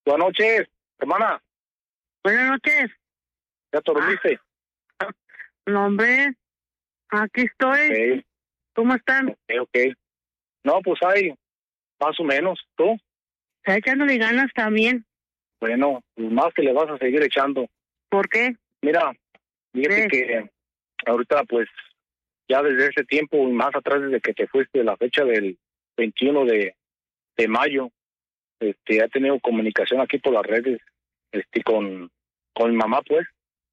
Buenas noches, hermana. Buenas noches. ¿Ya te dormiste? No, hombre, aquí estoy. Okay. ¿Cómo están? Ok. No, pues hay, más o menos. ¿Tú? Está echándole ganas también. Bueno, pues más que le vas a seguir echando. ¿Por qué? Mira, fíjate que ahorita, pues, ya desde ese tiempo y más atrás, desde que te fuiste, la fecha del 21 de mayo, he tenido comunicación aquí por las redes, con mi mamá, pues.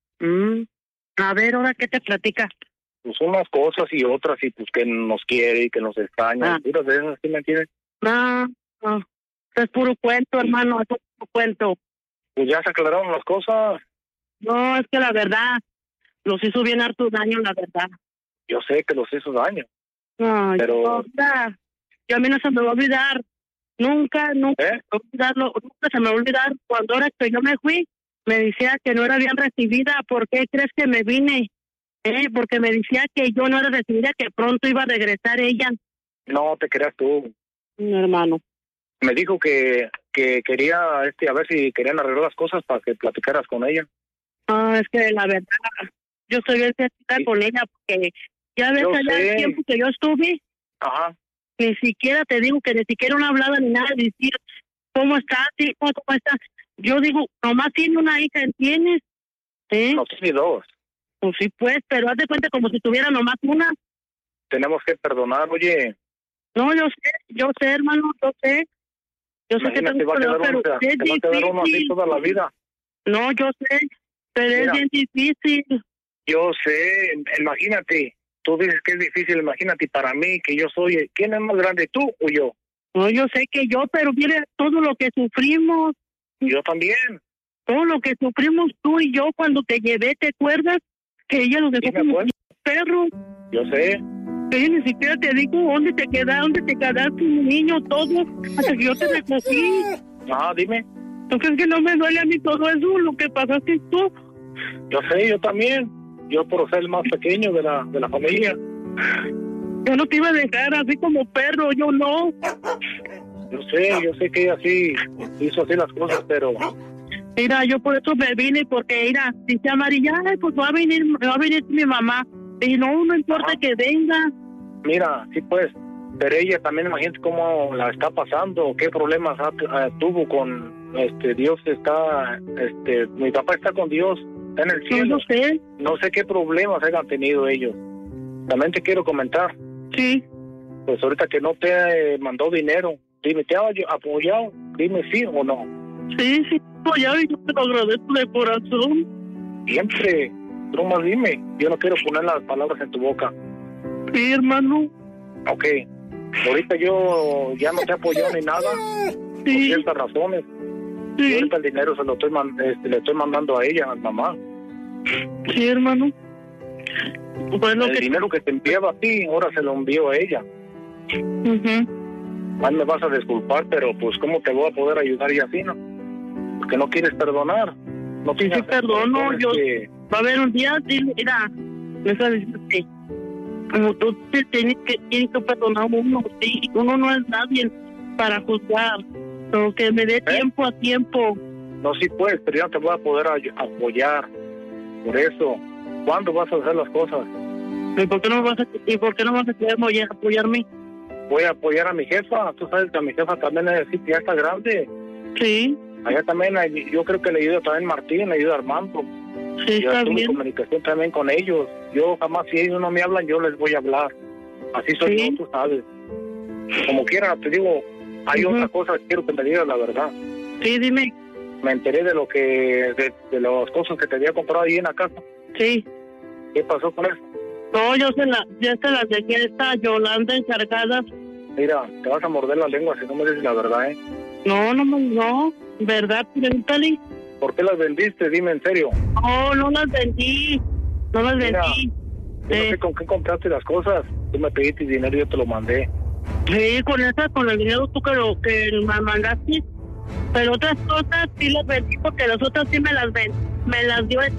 A ver, ¿ahora qué te platica? Pues unas cosas y otras, y pues que nos quiere y que nos extraña. Puras de esas, ¿sí me entiendes? No, es puro cuento, hermano, es puro cuento. Pues ya se aclararon las cosas. No, es que la verdad, los hizo bien harto daño, la verdad. Yo sé que los hizo daño. Ay, pero... yo a mí no se me va a olvidar. Nunca se me va a olvidar cuando ahora que yo me fui, me decía que no era bien recibida. ¿Por qué crees que me vine? Porque me decía que yo no era recibida, que pronto iba a regresar ella. No te creas tú. No, hermano. Me dijo que quería, a ver si querían arreglar las cosas para que platicaras con ella. Es que la verdad, yo estoy bien cerquita con ella, porque ya ves allá el tiempo que yo estuve. Ajá. Ni siquiera te digo que ni siquiera una hablada ni nada de decir, ¿cómo estás? ¿Cómo estás? Yo digo, nomás tiene una hija, ¿entiendes? No, tiene dos. Pues sí, pues, pero haz de cuenta como si tuviera nomás una. Tenemos que perdonar, oye. No, yo sé, hermano, yo sé. Yo sé que tengo que perdonar, pero es difícil. Te va a quedar uno así toda la vida. No, yo sé, pero es bien difícil. Yo sé, imagínate. Tú dices que es difícil, imagínate, para mí, que yo soy... ¿Quién es más grande, tú o yo? No, yo sé que yo, pero mire todo lo que sufrimos. Yo también. Todo lo que sufrimos tú y yo cuando te llevé, ¿te acuerdas? Que ella nos dejó como perro. Yo sé. Que yo ni siquiera te digo dónde te quedaste, un niño, todo, hasta que yo te recogí. Dime. ¿Tú crees que no me duele a mí todo eso, lo que pasaste tú? Yo sé, yo también. Yo por ser el más pequeño de la familia. Yo no te iba a dejar así como perro, yo no. Yo sé que ella sí hizo así las cosas, pero... Mira, yo por eso me vine, porque mira, dice Amarilla, pues va a venir mi mamá. Y no importa que venga. Mira, sí pues, pero ella también, imagínate cómo la está pasando, qué problemas tuvo con, Dios está, mi papá está con Dios, está en el cielo. No sé qué problemas hayan tenido ellos. También te quiero comentar. Sí. Pues ahorita que no te mandó dinero, dime, ¿te ha apoyado? Dime sí o no. Sí, apoyado y yo te lo agradezco de corazón. Siempre. Tú más dime, yo no quiero poner las palabras en tu boca. Sí, hermano. Ok, ahorita yo ya no te apoyo ni nada, por ciertas razones. Sí. Ahorita el dinero se lo le estoy mandando a ella, a mamá. Sí, hermano. Bueno, el dinero que te enviaba a ti, ahora se lo envío a ella. Más me vas a disculpar, pero pues ¿cómo te voy a poder ayudar y así, no? Porque no quieres perdonar. No sí, perdono, yo... Va a haber un día, mira, me está diciendo que como tú tienes que perdonar a uno, sí, uno no es nadie para juzgar, pero que me dé tiempo a tiempo. No, sí pues, pero ya te voy a poder apoyar, por eso. ¿Cuándo vas a hacer las cosas? ¿Y por qué no vas a querer apoyarme? Voy a apoyar a mi jefa, tú sabes que a mi jefa también es decir, ya está grande. Sí. Allá también, yo creo que le ayuda también Martín, le ayuda Armando. Sí, yo está tuve bien. Comunicación también con ellos. Yo jamás, si ellos no me hablan, yo les voy a hablar. Así soy yo, tú sabes. Como quiera, te digo, hay otra cosa que quiero que me digas la verdad. Sí, dime. Me enteré de lo que, de las cosas que te había comprado ahí en la casa. Sí. ¿Qué pasó con eso? No, ya se las dejé a esta Yolanda encargadas. Mira, te vas a morder la lengua si no me dices la verdad, ¿eh? No, ¿verdad? Pregúntale. ¿Por qué las vendiste? Dime en serio. No las vendí. Mira, yo no sé con qué compraste las cosas. Tú me pediste dinero y yo te lo mandé. Sí, con el dinero tú que me mandaste. Pero otras cosas sí las vendí, porque las otras sí me las dio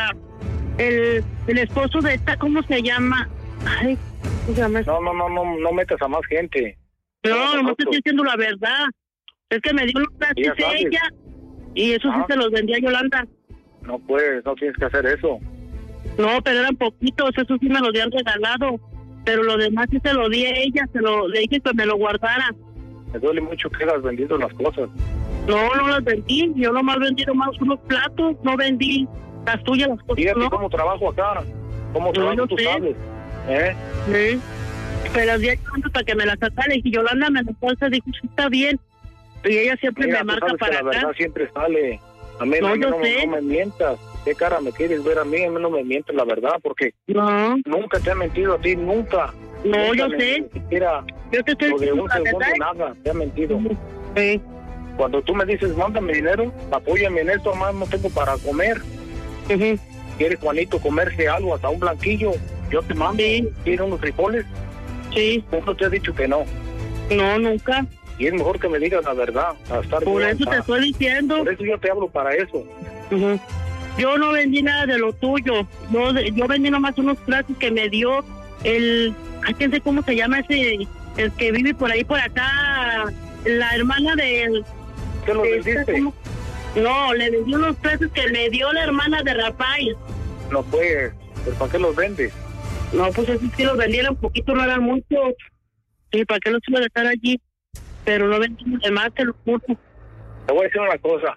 el esposo de esta, ¿cómo se llama? Ay, ¿cómo se llama? No metas a más gente. No te estoy diciendo la verdad. Es que me dio los gratis ella. Y eso sí se los vendí a Yolanda. No puedes, no tienes que hacer eso. No, pero eran poquitos, eso sí me lo habían regalado. Pero lo demás sí se lo di a ella, le dije que me lo guardara. Me duele mucho que hayas vendido las cosas. No las vendí, yo nomás vendí nomás unos platos, no vendí las tuyas, las cosas. Fíjate ¿no? cómo trabajo acá, cómo trabajo tú sabes. Sí. Pero las di a Yolanda para que me las sacara y Yolanda me las dijo, sí, está bien. Y ella siempre me marca para la acá. verdad siempre sale. A mí no me mientas. ¿Qué cara me quieres ver a mí? A mí no me mientes la verdad, porque nunca te ha mentido a ti, nunca. No, nunca yo sé. Ni siquiera yo te estoy diciendo un segundo nada, te ha mentido. Sí. Cuando tú me dices, mándame dinero, apóyame en esto, más no tengo para comer. ¿Quiere Juanito comerse algo, hasta un blanquillo? Yo te mando. Sí. ¿Quiere unos frijoles? Sí. Nunca te ha dicho que no. No, nunca. Y es mejor que me digas la verdad, a estar por bien, eso te estoy diciendo. Por eso yo te hablo para eso. Yo no vendí nada de lo tuyo. Yo vendí nomás unos platos que me dio quién sé cómo se llama ese, el que vive por ahí, por acá, la hermana de... ¿Qué lo vendiste? No, le vendí unos platos que me dio la hermana de Rafael. No pues, ¿pero para qué los vendes? No, pues así sí los vendieron un poquito, no eran muchos. Sí, ¿para qué los iba a dejar allí? Pero no vendimos de más, te lo juro. Te voy a decir una cosa.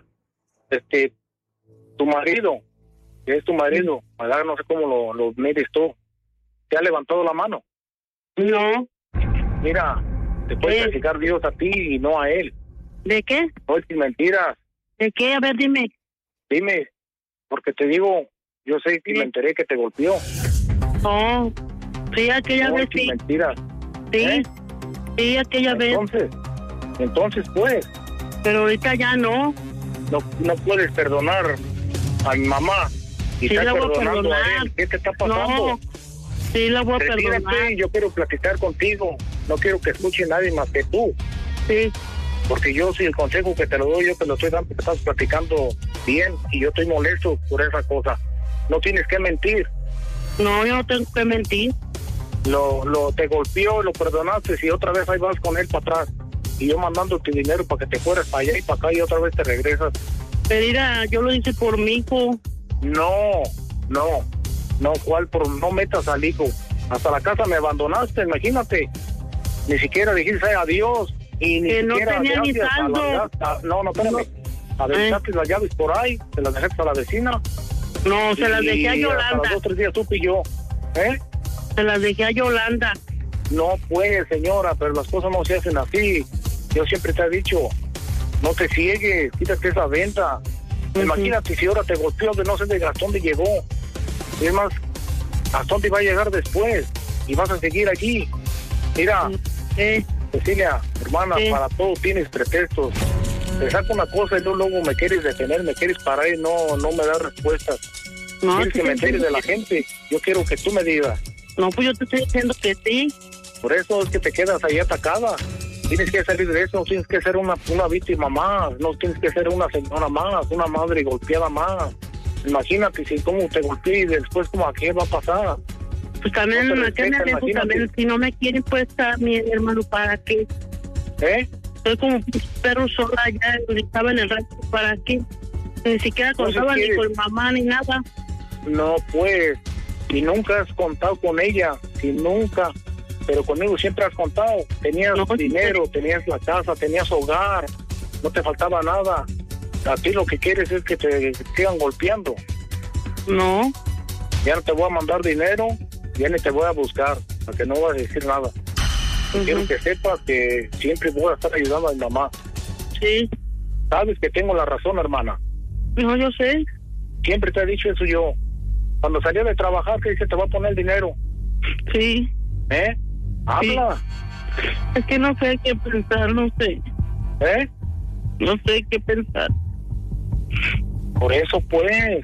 Tu marido, que es tu marido, ¿verdad? No sé cómo lo mides tú. ¿Te ha levantado la mano? No. Mira, te puede castigar Dios a ti y no a él. ¿De qué? No es mentiras. ¿De qué? A ver, dime. Dime, porque te digo, yo sé que me enteré que te golpeó. No, sí, aquella vez sí. Mentiras. Sí, sí, aquella vez. Entonces, pues. Pero ahorita ya no. No puedes perdonar a mi mamá. Y sí, la voy a perdonar. A él. ¿Qué te está pasando? No, sí, la voy a perdonar. Yo quiero platicar contigo. No quiero que escuche nadie más que tú. Sí. Porque yo, si el consejo que te lo doy, yo te lo estoy dando porque estás platicando bien y yo estoy molesto por esa cosa. No tienes que mentir. No, yo no tengo que mentir. Te golpeó, lo perdonaste y otra vez ahí vas con él para atrás. Y yo mandándote dinero para que te fueras para allá y para acá y otra vez te regresas. Pero mira, yo lo hice por mi hijo. No, ¿cuál? No metas al hijo. Hasta la casa me abandonaste, imagínate. Ni siquiera dijiste adiós. Y ni que no siquiera tenía ni saldo. No, espérame. Aventaste las llaves por ahí, se las dejaste a la vecina. No, se las dejé a Yolanda. A los 2 o 3 días supe yo. Se las dejé a Yolanda. No puede, señora, pero las cosas no se hacen así. Yo siempre te he dicho, no te ciegues, quítate esa venta. Imagínate si ahora te golpeó, que no sé de hasta dónde llegó. Y es más, hasta dónde va a llegar después. Y vas a seguir allí. Mira, Cecilia, hermana, para todo tienes pretextos. Te saco una cosa y luego me quieres detener, me quieres parar y no me das respuestas. No, quieres que me enteres de la gente. Yo quiero que tú me digas. No, pues yo te estoy diciendo que sí. Por eso es que te quedas ahí atacada. Tienes que salir de eso, no tienes que ser una víctima más, no tienes que ser una señora más, una madre golpeada más. Imagínate si cómo te golpeé y después como a qué va a pasar. Pues también, también si no me quieren, pues mi hermano, ¿para qué? Soy como un perro solo allá, estaba en el rancho, ¿para qué? Ni siquiera contaba ni con mamá ni nada. No, pues, y nunca has contado con ella, y nunca, pero conmigo siempre has contado. Tenías dinero, tenías la casa, tenías hogar, no te faltaba nada. A ti lo que quieres es que te sigan golpeando. No. Ya no te voy a mandar dinero, ya ni te voy a buscar, para que no vas a decir nada. Quiero que sepas que siempre voy a estar ayudando a mi mamá. Sí. Sabes que tengo la razón, hermana. No, yo sé. Siempre te he dicho eso yo. Cuando salía de trabajar, que dice, te voy a poner el dinero. Sí. Habla. Sí. Es que no sé qué pensar, no sé. No sé qué pensar. Por eso, pues.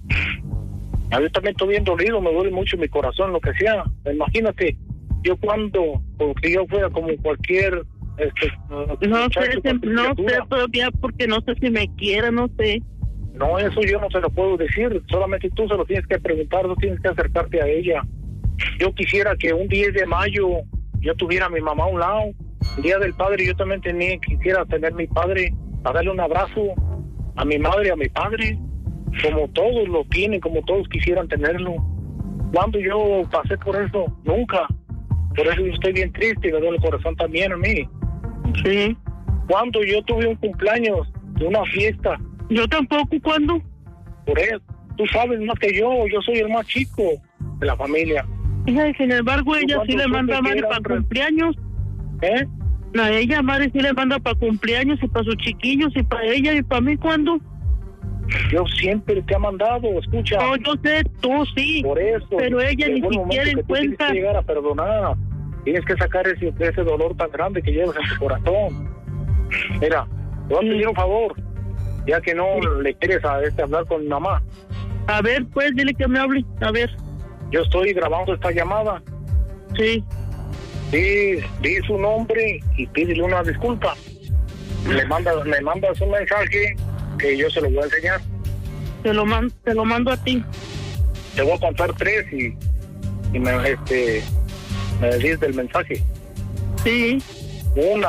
A mí también estoy bien dolido, me duele mucho mi corazón, lo que sea. Imagínate, yo porque yo fuera como cualquier... no sé todavía porque no sé si me quiere, no sé. No, eso yo no se lo puedo decir, solamente tú se lo tienes que preguntar, no tienes que acercarte a ella. Yo quisiera que un 10 de mayo yo tuviera a mi mamá a un lado, el Día del Padre yo también quisiera tener a mi padre, a darle un abrazo, a mi madre, a mi padre, como todos lo tienen, como todos quisieran tenerlo. Cuando yo pasé por eso, nunca. Por eso yo estoy bien triste y me duele el corazón también a mí. Sí. Cuando yo tuve un cumpleaños de una fiesta. Yo tampoco, ¿cuándo? Por eso, tú sabes más que yo soy el más chico de la familia. Y sin embargo, ella sí le manda a Mari para cumpleaños. A ella, Mari sí le manda para cumpleaños y para sus chiquillos y para ella y para mí, ¿cuándo? Yo siempre te he mandado, escucha. No, yo sé, tú sí. Por eso. Pero ella ni siquiera encuentra. Tienes que llegar a perdonar. Tienes que sacar ese dolor tan grande que llevas en tu corazón. Mira, te voy a pedir un favor, ya que no le quieres hablar con mi mamá. A ver, pues, dile que me hable. A ver. Yo estoy grabando esta llamada. Sí. Di su nombre y pídele una disculpa. Me mandas un mensaje que yo se lo voy a enseñar. Te lo mando a ti. Te voy a contar 3 y me decís del mensaje. Sí. 1,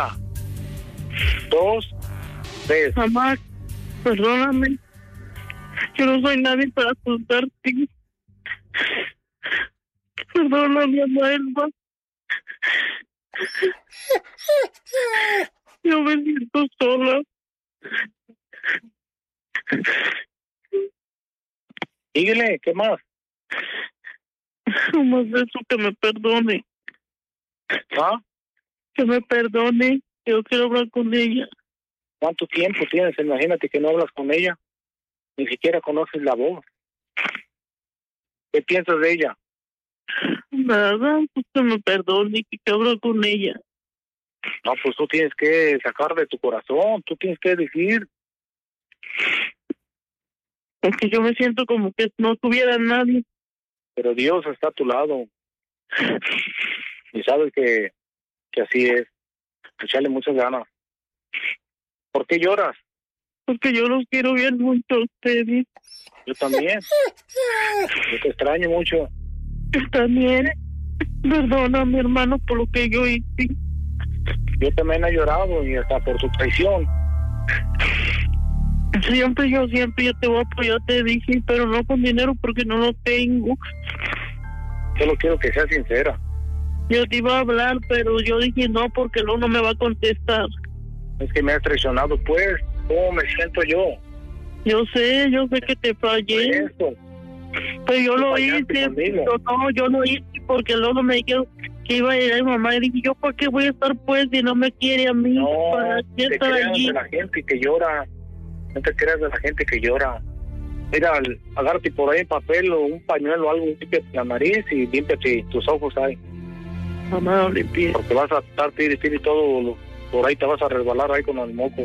2, 3. Mamá, perdóname. Yo no soy nadie para juzgarte. Perdóname, Elba. Yo me siento sola. Dígale, ¿qué más? No más eso, que me perdone. ¿Ah? Que me perdone. Yo quiero hablar con ella. ¿Cuánto tiempo tienes? Imagínate que no hablas con ella. Ni siquiera conoces la voz. ¿Qué piensas de ella? Nada, pues que me perdone, que hablo con ella. No, pues tú tienes que sacar de tu corazón, tú tienes que decir. Porque yo me siento como que no tuviera nadie. Pero Dios está a tu lado. Y sabes que así es. Echarle muchas ganas. ¿Por qué lloras? Porque yo los quiero bien mucho a ustedes. Yo también. Yo te extraño mucho. Yo también. Perdona, mi hermano, por lo que yo hice. Yo también he llorado y hasta por tu traición. Siempre yo te voy a apoyar, te dije, pero no con dinero porque no lo tengo. Solo quiero que seas sincera. Yo te iba a hablar, pero yo dije no, porque luego no me va a contestar. Es que me has traicionado, pues. ¿Cómo me siento yo? Yo sé que te fallé. Eso. Pero yo lo hice. Yo lo hice porque luego me dijeron que iba a ir a mi mamá. Y dije, ¿yo para qué voy a estar, pues, si no me quiere a mí? No, ¿para qué te estar creas allí? de la gente que llora. No te creas de la gente que llora. Mira, agárrate por ahí papel o un pañuelo o algo, límpiate la nariz y límpiate tus ojos ahí. Mamá, no limpie. Porque vas a estar y todo, por ahí te vas a resbalar ahí con el moco.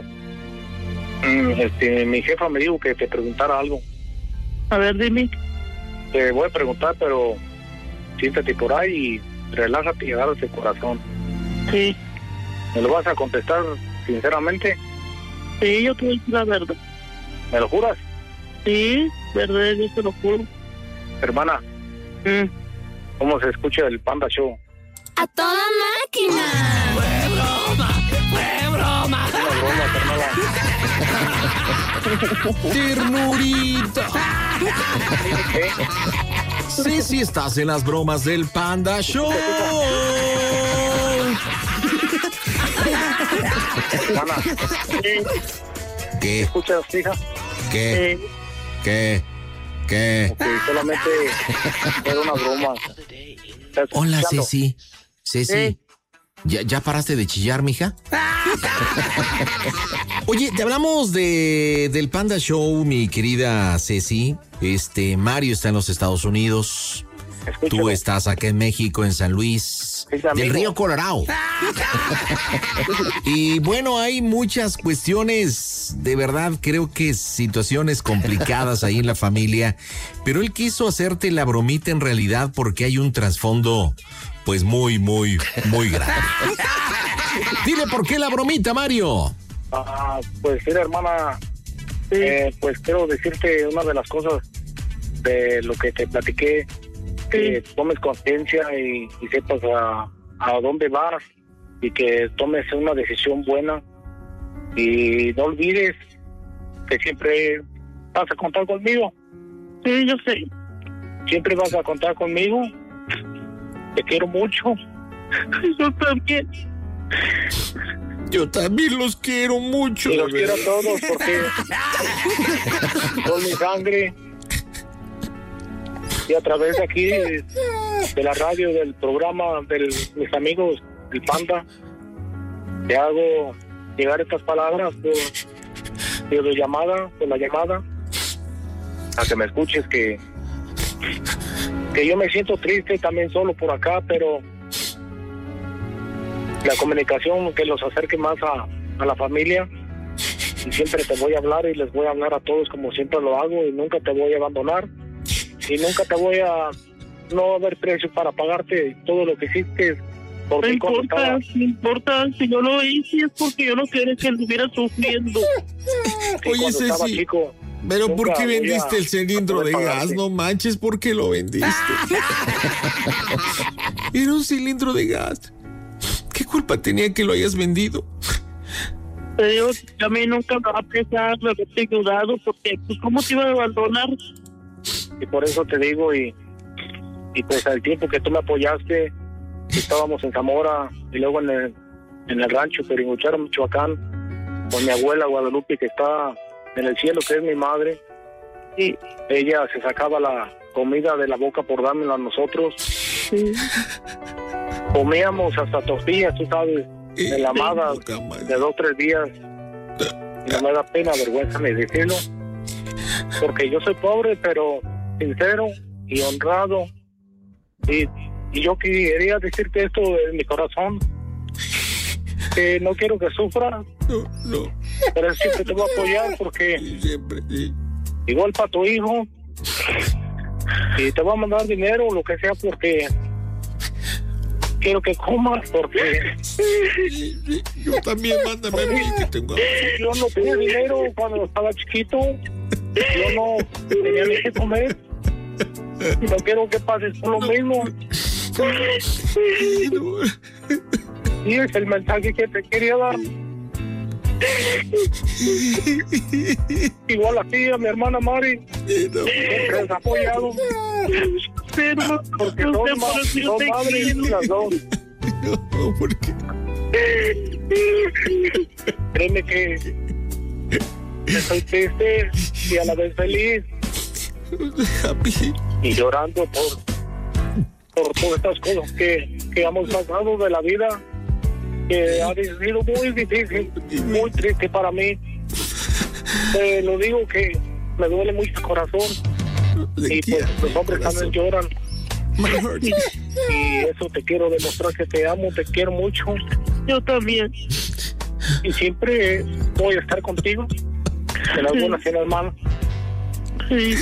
Mi jefa me dijo que te preguntara algo. A ver, dime. Te voy a preguntar, pero siéntate por ahí y relájate y agárrate el corazón. Sí. ¿Me lo vas a contestar sinceramente? Sí, yo te voy a decir la verdad. ¿Me lo juras? Sí, verdad, yo te lo juro. Hermana, ¿cómo se escucha el Panda Show? ¡A toda máquina! ¡Fue broma! ¡Fue broma! Una broma, carnala. ¡Ternurita! ¿Qué? Sí, estás en las bromas del Panda Show. Hermana, ¿Qué? ¿escuchas, hija? ¿Qué? ¿Qué? ¿Qué? Que solamente era una broma. ¿Estás Hola, escuchando? Ceci. Ceci. ¿Ya paraste de chillar, mija? Oye, te hablamos del Panda Show, mi querida Ceci. Mario está en los Estados Unidos. Escúchame. Tú estás acá en México, en San Luis, Sí, amigo. del Río Colorado. Y bueno, hay muchas cuestiones, de verdad, creo que situaciones complicadas ahí en la familia. Pero él quiso hacerte la bromita en realidad porque hay un trasfondo, pues muy grande. Dile por qué la bromita, Mario. Pues mira, hermana, pues quiero decirte una de las cosas de lo que te platiqué, que tomes conciencia y sepas a dónde vas y que tomes una decisión buena y no olvides que siempre vas a contar conmigo. Sí, yo sé. Siempre vas a contar conmigo. Te quiero mucho. Yo también. Yo también los quiero mucho. Y los quiero a todos porque son mi sangre. Y a través de aquí, de la radio, del programa, de mis amigos, el Panda, te hago llegar estas palabras por la llamada, a que me escuches que yo me siento triste también solo por acá, pero la comunicación que los acerque más a la familia, y siempre te voy a hablar y les voy a hablar a todos como siempre lo hago, y nunca te voy a abandonar y nunca te voy a no haber precio para pagarte todo lo que hiciste. No importa, si yo lo hice es porque yo no quería que estuviera sufriendo. Oye, Ceci, pero ¿por qué vendiste el cilindro de gas? No manches, ¿por qué lo vendiste? Era un cilindro de gas. ¿Qué culpa tenía que lo hayas vendido? Pero a mí nunca me va a pesar lo que te he ayudado, porque pues ¿cómo te iba a abandonar? Y por eso te digo, y pues al tiempo que tú me apoyaste, estábamos en Zamora y luego en el rancho Peringucharo, Michoacán, con mi abuela Guadalupe, que está en el cielo, que es mi madre, y ella se sacaba la comida de la boca por dármela a nosotros. Sí. Comíamos hasta tortillas, tú sabes, enlamadas de 2 o 3 días, y no me da pena, vergüenza ni decirlo, porque yo soy pobre, pero sincero y honrado, y yo quería decirte esto de mi corazón, que no quiero que sufra. No. Pero siempre te voy a apoyar porque siempre, sí. Igual para tu hijo, y te voy a mandar dinero, lo que sea, porque quiero que comas, porque sí. Yo también, mándame a mí que tengo. Yo no tenía dinero cuando estaba chiquito, yo no tenía ni que comer, y no quiero que pases por lo mismo. Y es el mensaje que te quería dar. Igual a ti, a mi hermana Mari, siempre has apoyado, pero porque son madres las dos. No, ¿por qué? Créeme que estoy triste y a la vez feliz, y llorando por todas estas cosas que hemos pasado de la vida, que ha sido muy difícil, muy triste para mí. Lo digo que me duele mucho el corazón, y pues los hombres también lloran, y eso te quiero demostrar, que te amo, te quiero mucho. Yo también. Y siempre voy a estar contigo, en las buenas y en las malas. Sí.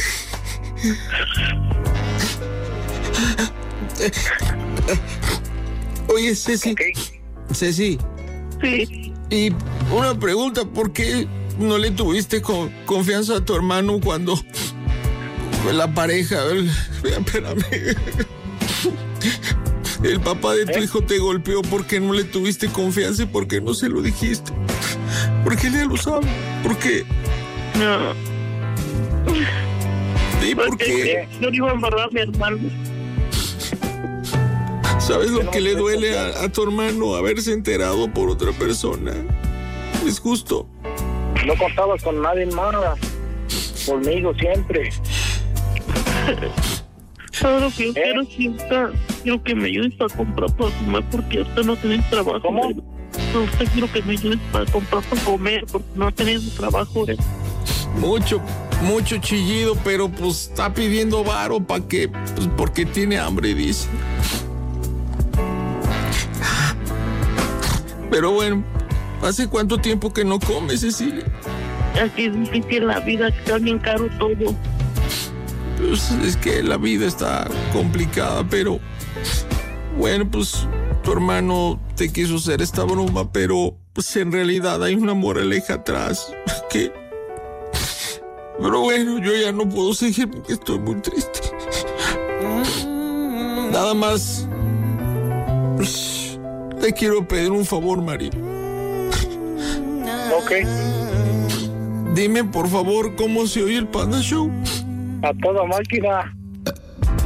Oye, Ceci. Okay. Ceci. Sí. Y una pregunta, ¿por qué no le tuviste confianza a tu hermano cuando la pareja, espérame, el papá de tu hijo te golpeó? ¿Por qué no le tuviste confianza y por qué no se lo dijiste? ¿Por qué ya lo sabe? ¿Por qué? No. ¿Y por qué? Yo le iba a embarrar a mi hermano. ¿Sabes lo que le duele a tu hermano? Haberse enterado por otra persona. Es justo. No contabas con nadie más, conmigo siempre. Todo lo que yo quiero es quiero que me ayudes para comprar para comer, porque ahorita no tenés trabajo. ¿Cómo? Usted quiero que me ayudes para comprar para comer, porque no tenés trabajo. Mucho chillido, pero pues está pidiendo varo para que, pues porque tiene hambre, dice. Pero bueno, ¿hace cuánto tiempo que no comes, Cecilia? Aquí es difícil la vida, está bien caro todo. Pues es que la vida está complicada, pero bueno, pues tu hermano te quiso hacer esta broma, pero pues en realidad hay una moraleja atrás que... Pero bueno, yo ya no puedo seguir porque estoy muy triste. Nada más, pues, te quiero pedir un favor, Mari. Ok. Dime, por favor, ¿cómo se oye el Panda Show? A toda máquina.